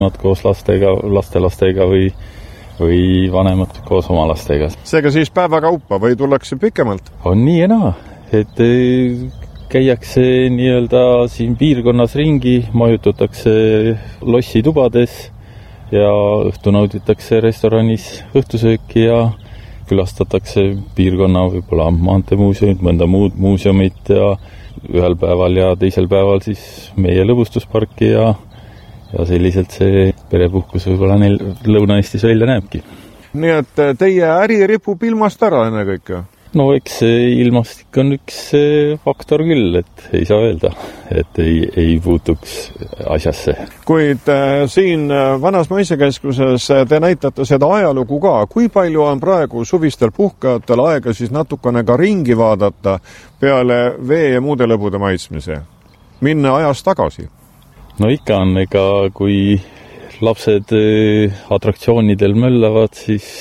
koos lastelastega või vanemad koos oma lastega. Seega siis päevakaupa või tullakse pikemalt? On nii ja naa, et käiakse nii-öelda siin piirkonnas ringi, majutatakse lossitubades ja õhtu nauditakse restoranis õhtusööki ja külastatakse piirkonna võib-olla maanteemuuseumit, mõnda muud muuseumit ja ühel päeval ja teisel päeval siis meie lõbustusparki ja selliselt see perepuhkus võib-olla neil Lõuna-Eestis välja näebki. Nii et teie äri ripub ilmast ära ennekõike? No eks ilmastik on üks faktor küll, et ei saa öelda, et ei puutuks asjasse. Kuid siin Vanas Maisekeskuses te näitate seda ajalugu ka. Kui palju on praegu suvistel puhkajatel aega siis natukene ka ringi vaadata peale vee ja muude lõbude maitsmise? Minna ajas tagasi? No ikka on, ega kui lapsed atraktsioonidel möllavad, siis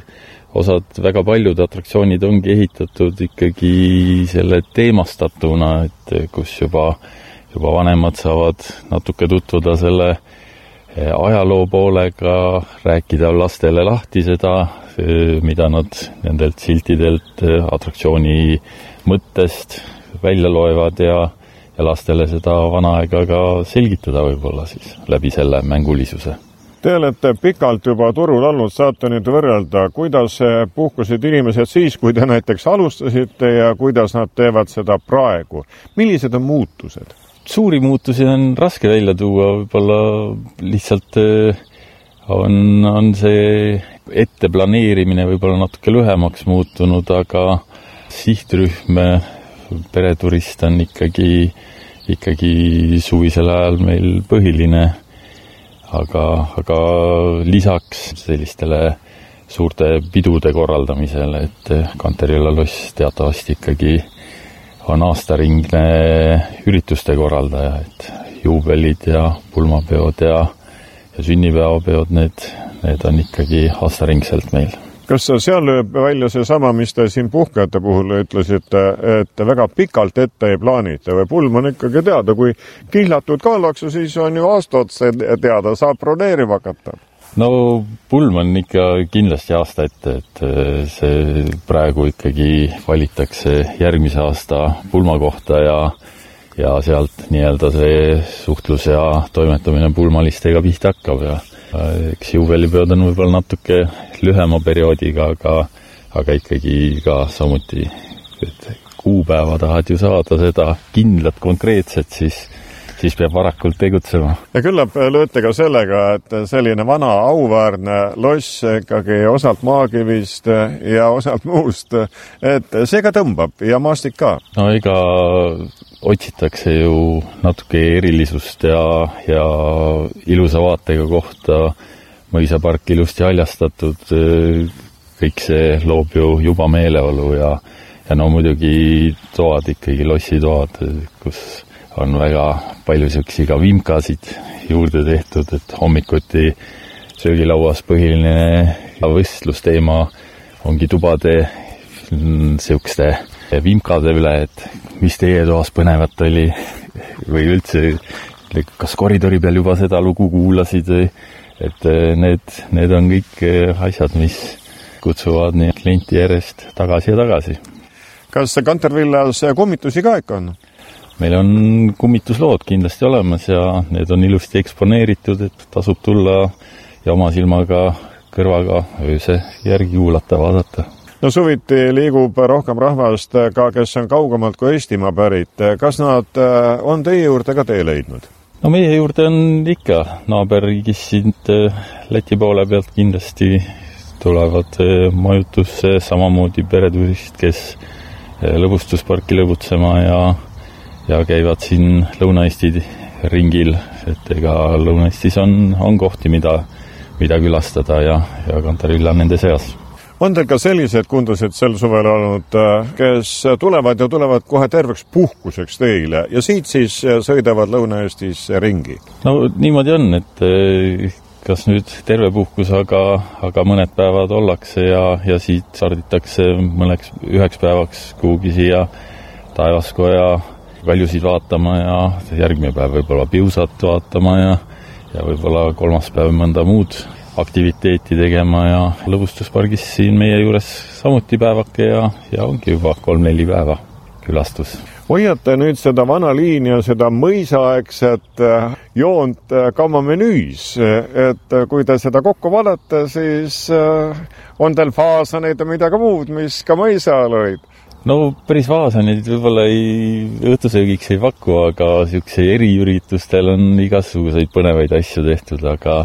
väga paljud atraktsioonid ongi ehitatud ikkagi selle teemastatuna, et kus juba vanemad saavad natuke tutvuda selle ajaloo poolega, rääkida lastele lahti seda, mida nad nendelt siltidelt atraktsiooni mõttest välja loevad ja lastele seda vana aega ka selgitada võib-olla siis läbi selle mängulisuse. Te olete pikalt juba turul olnud, saate nüüd võrrelda, kuidas puhkusid inimesed siis, kui te näiteks alustasite ja kuidas nad teevad seda praegu. Millised on muutused? Suuri muutusi on raske välja tuua, võib-olla lihtsalt on see etteplaneerimine võib-olla natuke lühemaks muutunud, aga sihtrühm pereturist on ikkagi suvisel ajal meil põhiline. Aga lisaks sellistele suurte pidude korraldamisele, et Kanterilla loss teatavasti ikkagi on aastaringne ürituste korraldaja, et juubelid ja pulmapeod ja sünnipäevapeod, need on ikkagi aastaringselt meil. Kas seal lööb välja see sama, mis te siin puhkajate puhul ütlesite, et väga pikalt ette ei plaanita või pulm on ikkagi teada, kui kihlatud kaallakse, siis on ju aasta otsa teada, saab broneerima hakata? No pulm on ikka kindlasti aasta ette, et see praegu ikkagi valitakse järgmise aasta pulma kohta ja sealt nii-öelda see suhtlus ja toimetamine pulmalistega pihta hakkab ja eks juubelipeod on võib-olla natuke lühema perioodiga, aga ikkagi ka samuti, et kuupäeva tahad ju saada seda kindlat konkreetset, siis peab varakult tegutsema. Ja küllap lööte ka sellega, et selline vana auväärne loss ikkagi osalt maakivist ja osalt muust, et see ka tõmbab ja maastik ka. No ega otsitakse ju natuke erilisust ja ilusa vaatega kohta, mõisapark ilusti haljastatud, kõik see loob ju juba meeleolu ja no muidugi toad ikkagi, lossitoad, kus on väga palju selksi ka vimkasid juurde tehtud, et hommikuti söögilauas põhiline võistlusteema ongi tubade selkste vimkade üle, et mis teie toas põnevat oli või üldse, kas koridori peal juba seda lugu kuulasid, et need on kõik asjad, mis kutsuvad nii klienti järjest tagasi ja tagasi. Kas Kantervillas kummitusi ka ikka on? Meil on kummituslood kindlasti olemas ja need on ilusti eksponeeritud, et tasub tulla ja oma silmaga kõrvaga ööse järgi kuulata, vaadata. No suviti liigub rohkem rahvast ka, kes on kaugemalt kui Eestimaa pärit. Kas nad on teie juurde ka tee leidnud? No meie juurde on ikka naaberriigis siit Läti poole pealt kindlasti tulevad majutusse, samamoodi pereturist, kes lõbustusparki lõbutsema ja käivad siin Lõuna-Eesti ringil, et ega Lõuna-Eestis on kohti, mida külastada ja Kantervilla nende seas. On teil ka sellised kundused sel suvel olnud, kes tulevad kohe terveks puhkuseks teile ja siit siis sõidavad Lõuna-Eestis ringi? No niimoodi on, et kas nüüd terve puhkus, aga mõned päevad ollakse ja siit sarditakse üheks päevaks kuhugi siia Taevaskoja kaljusid vaatama ja järgmine päev võib-olla Piusat vaatama ja võib-olla kolmaspäev mõnda muud aktiviteeti tegema ja lõbustuspargis siin meie juures samuti päevake ja ongi juba 3-4 päeva külastus. Hoiate nüüd seda vana liini ja seda mõisaaegset joont ka oma menüüs, et kui te seda kokku valate, siis on teil faasaneid ja midagi muud, mis ka mõisaal olid? No päris faasaneid võib-olla õhtusöögiks ei paku, aga niisuguse eriüritustel on igasuguseid põnevaid asju tehtud, aga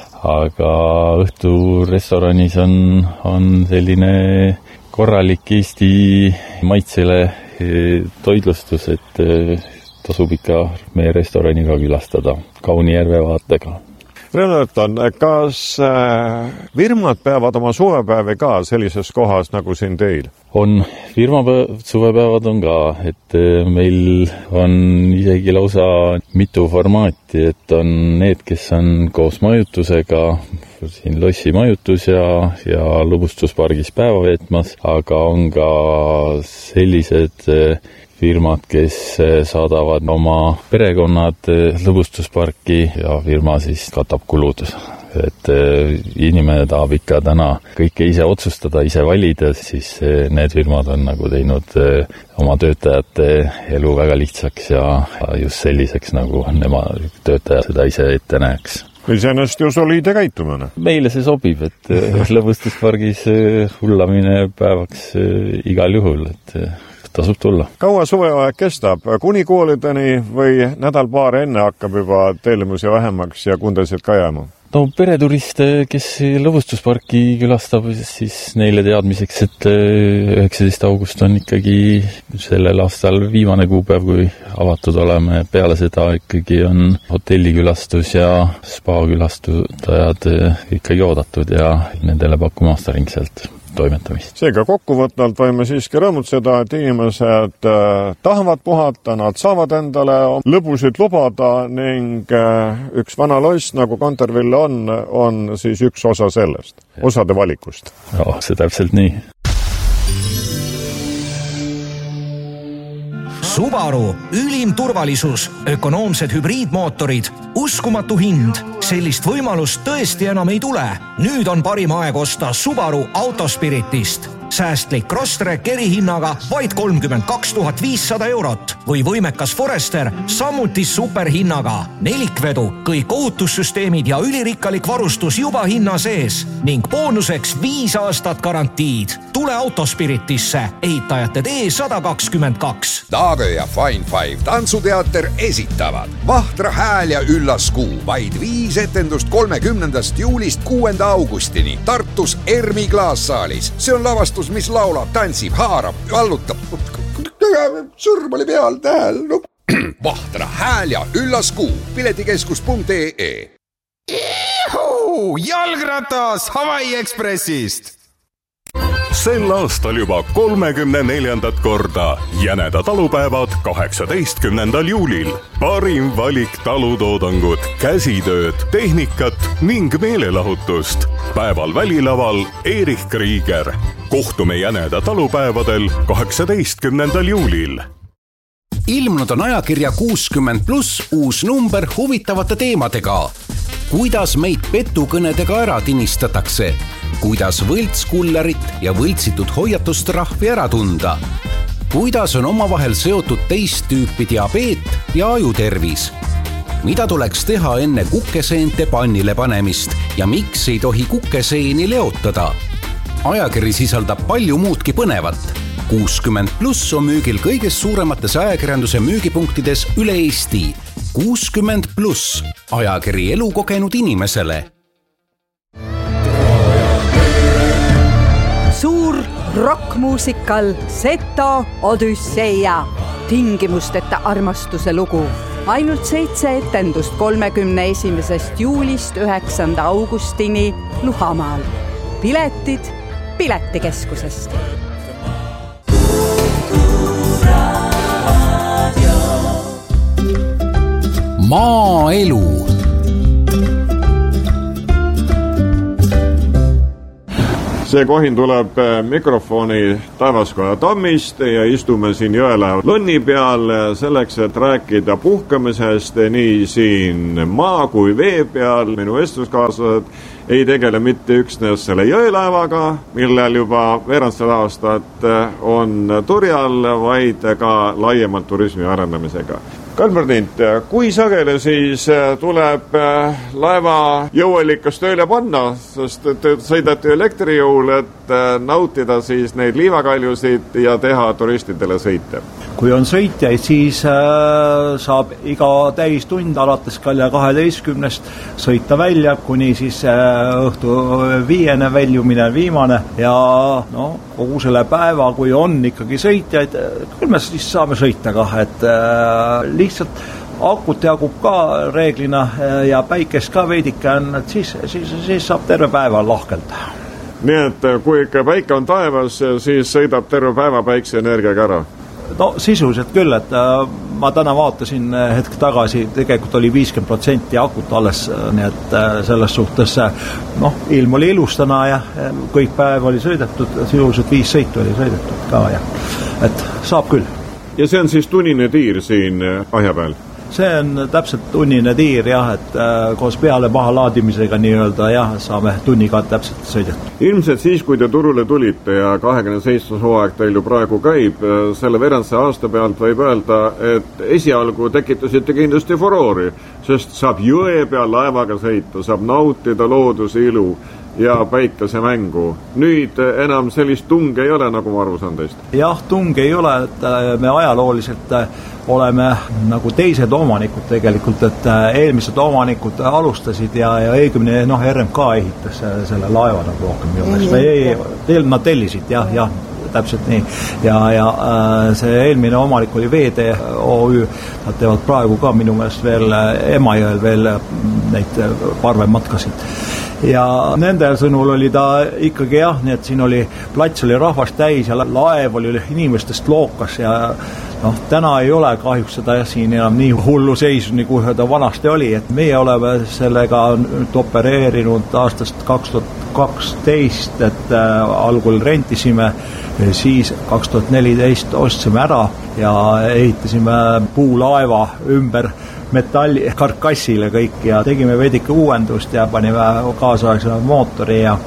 õhturestoranis on selline korralik Eesti maitsele toidlustus, et tasub ikka meie restorani ka külastada kauni järve vaatega. Renatan, kas firmad peavad oma suvepäevi ka sellises kohas nagu siin teil? On, suvepäevad on ka, et meil on isegi lausa mitu formaati, et on need, kes on koos majutusega, siin lossi majutus ja lõbustuspargis päeva veetmas, aga on ka sellised firmad, kes saadavad oma perekonnad lõbustusparki ja firma siis katab kulud. Et inimene tahab ikka täna kõike ise otsustada, ise valida, siis need firmad on nagu teinud oma töötajate elu väga lihtsaks ja just selliseks, nagu nemad töötajad seda ise ette näeks. Iseenesest ju soliide käitumine. Meile see sobib, et lõbustuspargis hullamine päevaks igal juhul, et tasub tulla. Kaua suveaeg kestab? Kuni koolideni või nädal-paar enne hakkab juba tellimusi vähemaks ja kundesid ka jääma? No pereturiste, kes lõbustusparki külastab, siis neile teadmiseks, et 19. august on ikkagi sellel aastal viimane kuupäev, kui avatud oleme. Peale seda ikkagi on hotellikülastus ja spa-külastajad ikkagi oodatud ja nendele pakkuma aastaringselt toimetamist. Seega kokkuvõtnalt võime siiski rõõmutseda, et inimesed tahavad puhata, nad saavad endale lõbusid lubada ning üks vana loss, nagu Konterville on siis üks osa sellest, osade valikust. No, see täpselt nii. Subaru, ülim turvalisus, ökonoomsed hübriidmootorid, uskumatu hind. Sellist võimalust tõesti enam ei tule. Nüüd on parim aeg osta Subaru Autospiritist. Säästlik Crosstrek erihinnaga vaid 32 500 eurot või võimekas Forester samuti superhinnaga. Nelikvedu, kõik ohutussüsteemid ja ülirikkalik varustus juba hinna sees ning boonuseks 5 aastat garantiid. Tule Autospiritisse, ehitajate tee 122. Daage ja Fine Five tantsuteater esitavad Vahtra hääl ja üllas kuu. Vaid 5 etendust 30. juulist 6. augustini Tartus Ermi klaassaalis. See on lavastus, mis laulab, tantsib, haarab, allutab. Sõrm oli peal tähel. No. Vahtra hääl ja üllas kuu. Piletikeskus.ee. Jalgratas Hawaii Expressist! Sel aastal juba 34. korda Jäneda talupäevad 18. juulil. Parim valik talutoodangut, käsitööd, tehnikat ning meelelahutust. Päeval välilaval Erich Krieger. Kohtume Jäneda talupäevadel 18. juulil. Ilmunud on ajakirja 60+ uus number huvitavate teemadega. Kuidas meid petukõnedega ära tinistatakse? Kuidas võltskullerit ja võltsitud hoiatustrahvi ära tunda? Kuidas on omavahel seotud teist tüüpi diabeet ja ajutervis? Mida tuleks teha enne kukeseente pannile panemist ja miks ei tohi kukeseeni leotada? Ajakiri sisaldab palju muudki põnevat. 60+ on müügil kõiges suuremates ajakirjanduse müügipunktides üle Eesti. 60+, ajakiri elukogenud inimesele. Suur rockmuusikal Seto Odüsseia. Tingimusteta armastuse lugu. Ainult 7 etendust 31. juulist 9. augustini Luhamaal. Piletid Piletikeskusest. Maaelu. see kohin tuleb mikrofoni Taevaskoja tammist ja istume siin Jõelähe lonni peal selleks, et rääkida puhkamisest nii siin maa kui vee peal. Minu vestluskaaslased ei tegele mitte üksnes selle jõelaevaga, millel juba veerandsed aastat on turjal, vaid ka laiemalt turismi arendamisega. Kalmar Tint, kui sageli siis tuleb laeva jõuelikas tööle panna, sest te sõidate elektrijõul, et nautida siis neid liivakaljusid ja teha turistidele sõite? Kui on sõitjaid, siis saab iga täistund alates kella 12 sõita välja, kuni siis õhtu 5 väljumine viimane ja kogu selle päeva, kui on ikkagi sõitjaid, küll me siis saame sõita ka, et lihtsalt akut jagub ka reeglina ja päikest ka veidike on, et siis saab terve päeva lahkelt. Nii et kui ikka päike on taevas, siis sõidab terve päeva päikseenergiaga ära? No sisuliselt küll, et ma täna vaatasin hetk tagasi, tegelikult oli 50% akut alles, nii et selles suhtes ilm oli ilus täna ja kõik päev oli sõidetud, sisuliselt 5 sõitu oli sõidetud ka ja et saab küll. Ja see on siis tunnine tiir siin ahja peal? See on täpselt tunnine tiir jah, et koos peale maha laadimisega nii-öelda jah, saame tunniga täpselt sõidetud. Ilmselt siis, kui te turule tulite ja 27. hooaeg teil ju praegu käib, selle veerandse aasta pealt võib öelda, et esialgu tekitasite kindlasti furoori, sest saab jõe peal laevaga sõita, saab nautida looduse ilu ja päikese mängu. Nüüd enam sellist tunge ei ole, nagu ma aru saan teist? Jah, tunge ei ole, et me ajalooliselt oleme nagu teised omanikud tegelikult, et eelmised omanikud alustasid ja õigemini RMK ehitas selle laeva nagu rohkem nad tellisid, jah, täpselt nii. Ja see eelmine omanik oli Veetee OÜ, nad teevad praegu ka minu meelest veel Emajõel veel neid parvematkasid. Ja nende sõnul oli ta ikkagi jah, nii et siin oli plats oli rahvast täis ja laev oli inimestest lookas ja täna ei ole kahjuks seda siin enam nii hullu seisu, nagu ta vanasti oli, et meie oleme sellega nüüd opereerinud aastast 2012, et algul rentisime, siis 2014 ostsime ära ja ehitasime puulaeva ümber metallikarkassile kõik ja tegime veidike uuendust ja panime kaasaegsele mootori ja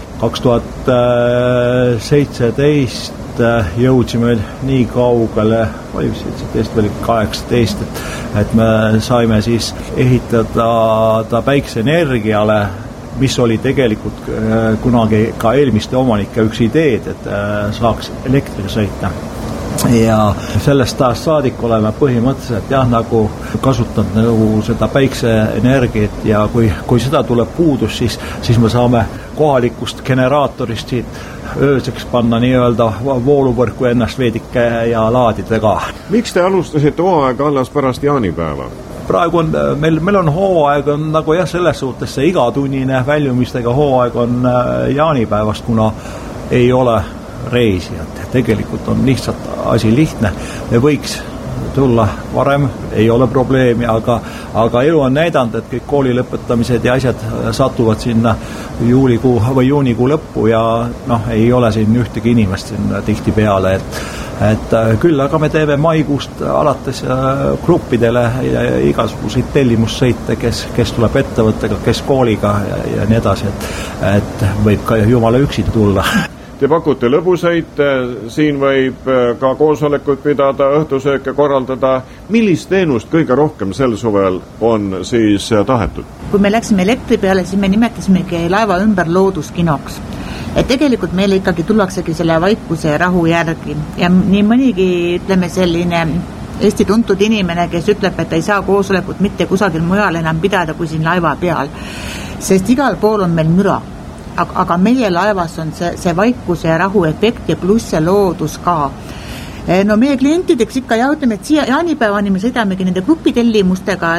2017 jõudsime nii kaugele, oli 17 või 18, et me saime siis ehitada ta päikseenergiale, mis oli tegelikult kunagi ka eelmiste omanike üks ideed, et saaks elektriga sõita. Ja sellest taas saadik oleme põhimõtteliselt jah, nagu kasutanud nagu seda päikseenergiat ja kui seda tuleb puudus, siis me saame kohalikust generaatorist siit ööseks panna nii-öelda vooluvõrku ennast veidike ja laadida ka. Miks te alustasite hooaega alles pärast jaanipäeva? Praegu on, meil on hooaeg on nagu jah, selles suhtes see igatunnine väljumistega hooaeg on jaanipäevast, kuna ei ole reisijad. Tegelikult on lihtsalt asi lihtne. Me võiks tulla varem, ei ole probleemi, aga elu on näidanud, et kõik kooli lõpetamised ja asjad satuvad sinna juulikuu või juunikuu lõppu ja ei ole siin ühtegi inimest siin tihti peale, et küll, aga me teeme maikuust alates gruppidele ja igasuguseid tellimussõite, kes tuleb ettevõttega, kes kooliga ja nii edasi, et võib ka jumala üksi tulla. Te pakute lõbusaid, siin võib ka koosolekut pidada, õhtusööke korraldada. Millist teenust kõige rohkem sel suvel on siis tahetud? Kui me läksime elektri peale, siis me nimetasimegi laeva ümber looduskinoks. Et tegelikult meile ikkagi tullaksegi selle vaikuse ja rahu järgi. Ja nii mõnigi, ütleme selline Eesti tuntud inimene, kes ütleb, et ei saa koosolekut mitte kusagil mujal enam pidada kui siin laeva peal. Sest igal pool on meil müra. Aga meie laevas on see vaikuse ja rahu efekt ja pluss ja loodus ka. No meie klientideks ikka ja ütleme, et siia jaanipäevani me sõidamegi nende grupitellimustega,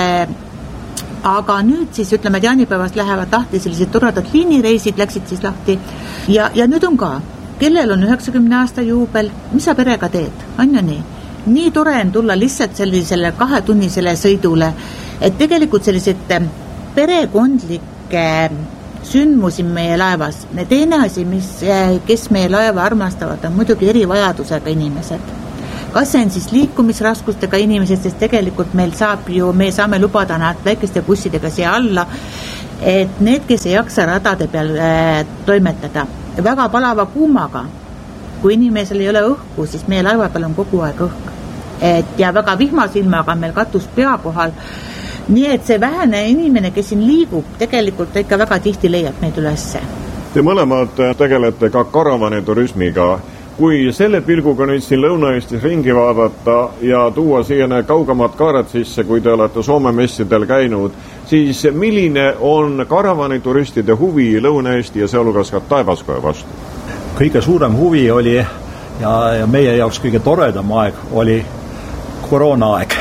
aga nüüd siis ütleme, et jaanipäevast lähevad lahti sellised toredad liinireisid, läksid siis lahti ja nüüd on ka, kellel on 90 aasta juubel, mis sa perega teed, on ju nii? Nii tore on tulla lihtsalt sellisele 2-tunnisele sõidule, et tegelikult sellised perekondlike sündmusi meie laevas. Teine asi, kes meie laeva armastavad, on muidugi erivajadusega inimesed. Kas see on siis liikumisraskustega inimesed, sest tegelikult me saame lubada nad väikeste bussidega siia alla, et need, kes ei jaksa radade peal toimetada, väga palava kuumaga, kui inimesel ei ole õhku, siis meie laeva peal on kogu aeg õhk. Ja väga vihmasilmaga meil katus pea kohal. Nii et see vähene inimene, kes siin liigub, tegelikult ikka väga tihti leiab meid ülesse. Te mõlemad tegelete ka karavaniturüsmiga. Kui selle pilguga nüüd siin Lõuna-Eestis ringi vaadata ja tuua siia kaugemad kaared sisse, kui te olete Soome messidel käinud, siis milline on karavanituristide huvi Lõuna-Eesti ja sealhulgas ka Taivaskoja vastu? Kõige suurem huvi oli ja meie jaoks kõige toredam aeg oli koroonaaeg.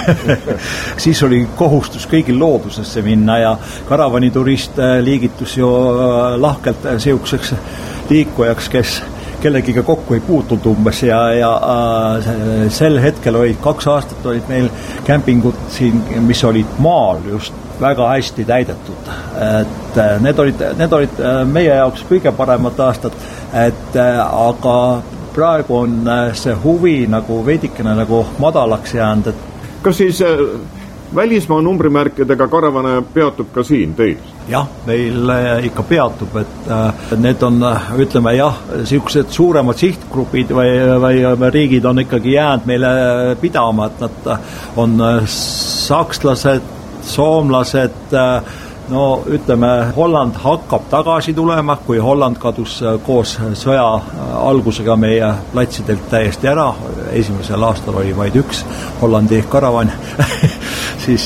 Siis oli kohustus kõigil loodusesse minna ja karavaniturist liigitus ju lahkelt sihukeseks liikujaks, kes kellegiga kokku ei puutunud umbes ja sel hetkel 2 aastat olid meil kämpingud siin, mis olid maal just väga hästi täidetud. Et need olid meie jaoks kõige paremad aastad, aga praegu on see huvi nagu veidikene nagu madalaks jäänud. Kas siis välismaa numbrimärkidega karavane peatub ka siin teil? Jah, meil ikka peatub, et need on, ütleme siuksed suuremad sihtgrupid või riigid on ikkagi jäänud meile pidama, et nad on sakslased, soomlased, no ütleme, Holland hakkab tagasi tulema, kui Holland kadus koos sõja algusega meie platsidelt täiesti ära, esimesel aastal oli vaid üks Hollandi karavan, siis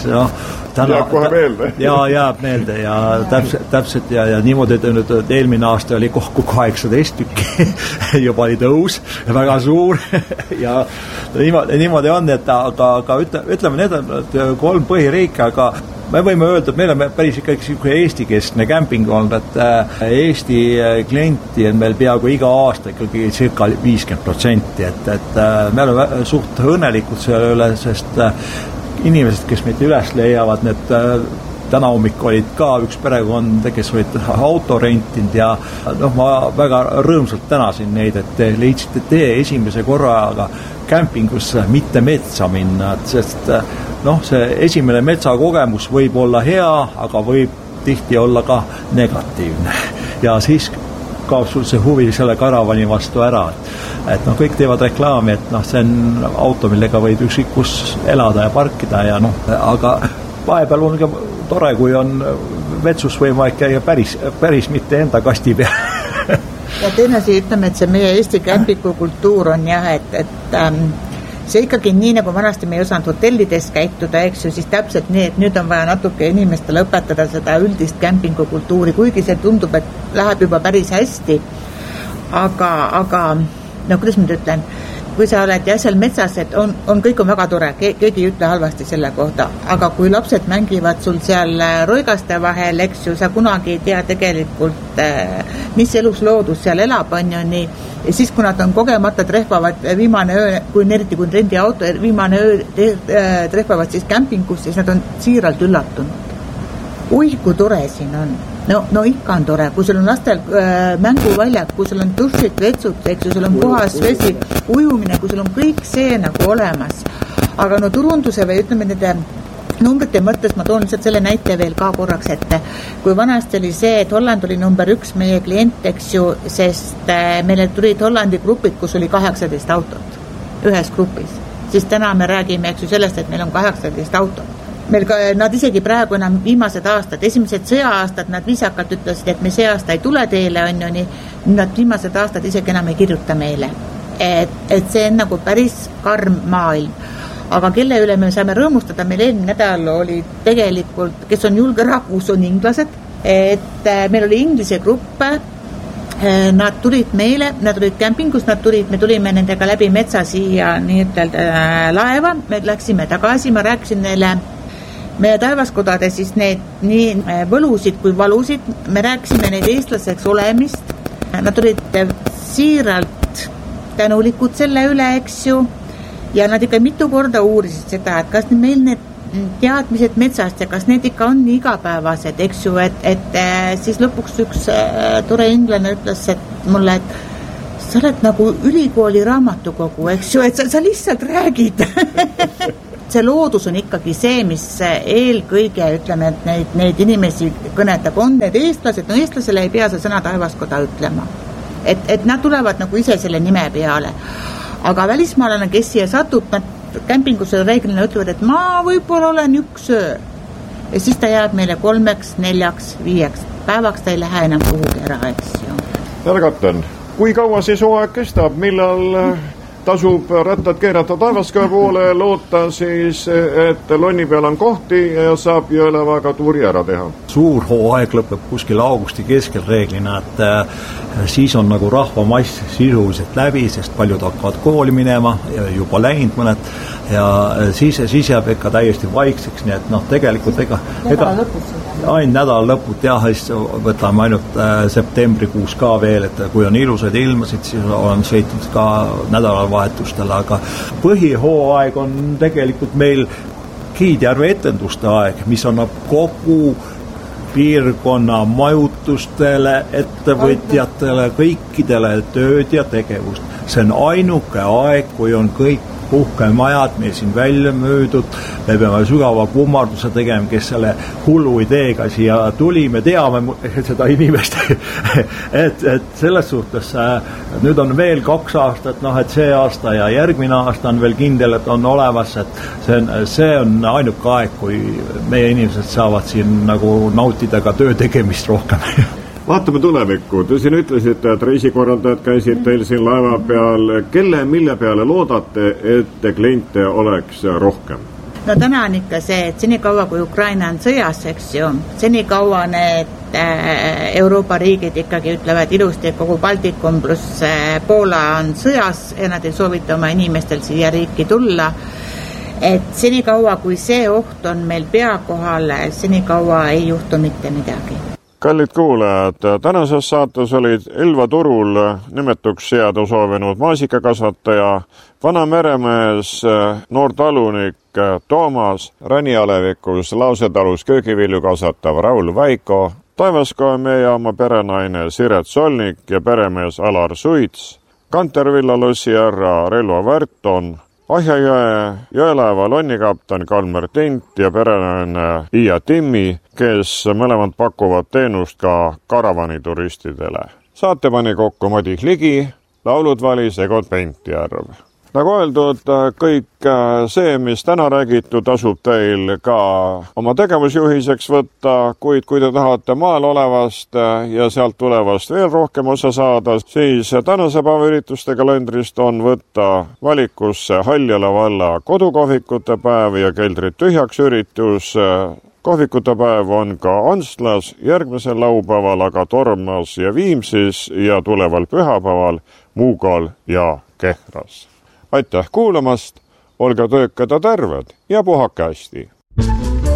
jääb kohe meelde. Jääb meelde ja täpselt ja niimoodi, et nüüd eelmine aasta oli kokku 18 tükki, juba oli tõus, väga suur ja niimoodi on, et aga ütleme, need on 3 põhiriike, aga me võime öelda, et meil on päris ikkagi Eesti-keskne kämping olnud, et Eesti klienti on meil peaaegu iga aasta ikkagi circa 50%, et me oleme suht õnnelikud selle üle, sest inimesed, kes meid üles leiavad, need täna hommik olid ka üks perekond, kes olid auto rentinud ja ma väga rõõmsalt tänasin neid, et te leidsite tee esimese korraga kämpingusse, mitte metsa minna, sest see esimene metsakogemus võib olla hea, aga võib tihti olla ka negatiivne ja siis kaob sul see huvi selle karavani vastu ära, et kõik teevad reklaami, et see on auto, millega võid ükskõik kus elada ja parkida ja aga vahepeal on ka tore, kui on vetsus võimalik käia päris mitte enda kasti peal. Ja teine asi, ütleme, et see meie Eesti kämpingukultuur on et see ikkagi nii, nagu vanasti me ei osanud hotellides käituda, eks ju, siis täpselt nii, et nüüd on vaja natuke inimestele õpetada seda üldist kämpingukultuuri, kuigi see tundub, et läheb juba päris hästi, aga kuidas ma ütlen, kui sa oled seal metsas, et kõik on väga tore, keegi ei ütle halvasti selle kohta, aga kui lapsed mängivad sul seal roigaste vahel, eks ju, sa kunagi ei tea tegelikult, mis elus loodus seal elab, on ju nii, ja siis, kui nad on kogemata trehvavad viimane öö, kui rendiauto, viimane öö trehvavad siis kämpingus, siis nad on siiralt üllatunud. Oi, kui tore siin on. No ikka on tore, kui sul on lastel mänguväljad, kui sul on dušid, vetsud, eks ju, sul on puhas vesi, ujumine, kui sul on kõik see nagu olemas. Aga turunduse või ütleme nende numbrite mõttes ma toon lihtsalt selle näite veel ka korraks ette. Kui vanasti oli see, et Holland oli number 1 meie klient, eks ju, sest meile tulid Hollandi grupid, kus oli 18 autot ühes grupis. Siis täna me räägime, eks ju, sellest, et meil on 18 autot. Nad isegi praegu enam viimased aastad, esimesed sõja-aastad, nad viisakalt ütlesid, et me see aasta ei tule teile, on ju nii, nad viimased aastad isegi enam ei kirjuta meile. Et see on nagu päris karm maailm. Aga kelle üle me saame rõõmustada, meil eelmine nädal oli tegelikult, kes on julge rahvus, on inglased, et meil oli inglise gruppe, nad tulid meile, nad tulid kämpingus, me tulime nendega läbi metsa siia nii-ütelda laeva, me läksime tagasi, ma rääkisin neile meie taevaskodade siis need nii võlusid kui valusid, me rääkisime neid eestlaseks olemist, nad olid siiralt tänulikud selle üle, eks ju, ja nad ikka mitu korda uurisid seda, et kas meil need teadmised metsast ja kas need ikka on igapäevased, eks ju, et siis lõpuks üks tore inglane ütles mulle, et sa oled nagu ülikooli raamatukogu, eks ju, et sa lihtsalt räägid. See loodus on ikkagi see, mis eelkõige, ütleme, et neid inimesi kõnetab, on need eestlased, no eestlasele ei pea see sõna taevaskoda ütlema. Et nad tulevad nagu ise selle nime peale. Aga välismaalane, kes siia satub, nad kämpingusel reeglina ütlevad, et ma võib-olla olen üks öö. Ja siis ta jääb meile 3, 4, 5 päevaks, ta ei lähe enam kuhugi ära, eks ju. Härra Katten, kui kaua siis hooaeg kestab, millal tasub rattad keerata Taevaskoja poole, loota siis, et lonni peal on kohti ja saab Jõelevaga tuuri ära teha? Suur hooaeg lõpeb kuskil augusti keskel reeglina, et siis on nagu rahvamass sisuliselt läbi, sest paljud hakkavad kooli minema ja juba läinud mõned ja siis jääb ikka täiesti vaikseks, nii et tegelikult ainult nädala lõput jah, siis võtame ainult septembrikuus ka veel, et kui on ilusad ilmasid, siis olen sõitnud ka nädalavahetustel, aga põhihooaeg on tegelikult meil Kiidjärve etenduste aeg, mis annab kogu piirkonna majutustele, ettevõtjatele, kõikidele tööd ja tegevust. See on ainuke aeg, kui on kõik puhkemajad meil siin välja müüdud, me peame sügava kummarduse tegema, kes selle hullu ideega siia tuli, me teame seda inimest, et selles suhtes nüüd on veel 2 aastat, et see aasta ja järgmine aasta on veel kindel, et on olemas, et see on ainuke aeg, kui meie inimesed saavad siin nagu nautida ka töö tegemist rohkem. Vaatame tulevikku. Te siin ütlesite, et reisikorraldajad käisid teil siin laeva peal. Mille peale loodate, et kliente oleks rohkem? No täna on ikka see, et senikaua kui Ukraina on sõjas, eks ju, senikaua need Euroopa riigid ikkagi ütlevad ilusti, et kogu Baltikum pluss Poola on sõjas ja nad ei soovita oma inimestel siia riiki tulla. Et senikaua kui see oht on meil pea kohal, senikaua ei juhtu mitte midagi. Kallid kuulajad, tänases saates olid Elva turul nimetuks seada soovinud maasikakasvataja, vana meremees, noor talunik Toomas, Ränialevikus Lausetalus köögivilju kasvatav Raul Väiko, Taevaskoja meejaama perenaine Siret Solnik ja peremees Alar Suits, Kantervilla lossijärra Relva Värton, Ahjajõe Jõeleva lonnikapten Kalmer Tint ja perenaine Iia Timmi, kes mõlemad pakuvad teenust ka karavanituristidele. Saate pani kokku Madis Ligi, laulud valis Egot Pentjärv. Nagu öeldud, kõik see, mis täna räägitud, tasub teil ka oma tegevusjuhiseks võtta, kuid kui te tahate maal olevast ja sealt tulevast veel rohkem osa saada, siis tänase päeva ürituste kalendrist on võtta valikusse Haljala valla kodukohvikute päev ja keldrid tühjaks üritus. Kohvikute päev on ka Antslas, järgmisel laupäeval aga Tormas ja Viimsis ja tuleval pühapäeval Muugal ja Kehras. Aitäh kuulamast, olge töökad ja terved ja puhake hästi!